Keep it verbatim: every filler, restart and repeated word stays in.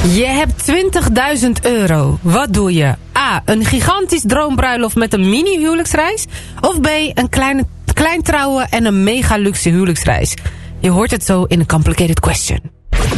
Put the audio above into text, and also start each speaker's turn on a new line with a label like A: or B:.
A: Je hebt twintigduizend euro. Wat doe je? A. Een gigantisch droombruiloft met een mini-huwelijksreis. Of B. Een kleine, klein trouwen en een mega luxe huwelijksreis. Je hoort het zo in een complicated question.